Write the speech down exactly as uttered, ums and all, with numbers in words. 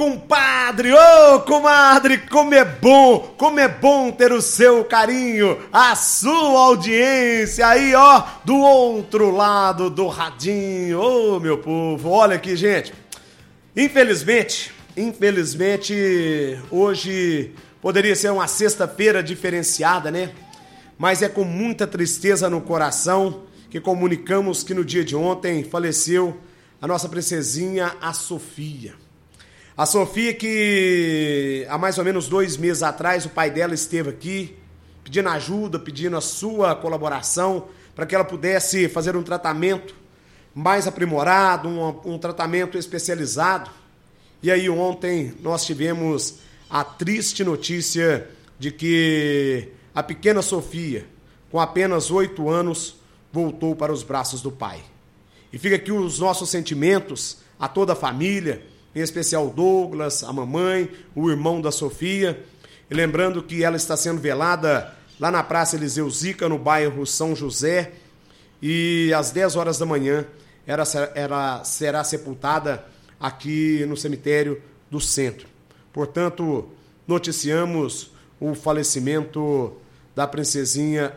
compadre, ô oh, comadre, como é bom, como é bom ter o seu carinho, a sua audiência aí, ó, do outro lado do radinho, ô oh, meu povo, olha aqui, gente, infelizmente, infelizmente, hoje poderia ser uma sexta-feira diferenciada, né? Mas é com muita tristeza no coração que comunicamos que no dia de ontem faleceu a nossa princesinha, a Sofia. A Sofia que há mais ou menos dois meses atrás o pai dela esteve aqui pedindo ajuda, pedindo a sua colaboração para que ela pudesse fazer um tratamento mais aprimorado, um, um tratamento especializado. E aí ontem nós tivemos a triste notícia de que a pequena Sofia, com apenas oito anos, voltou para os braços do pai. E fica aqui os nossos sentimentos a toda a família, em especial o Douglas, a mamãe, o irmão da Sofia. E lembrando que ela está sendo velada lá na Praça Eliseu Zica, no bairro São José. E às dez horas da manhã ela, ela será sepultada aqui no cemitério do centro. Portanto, noticiamos o falecimento da princesinha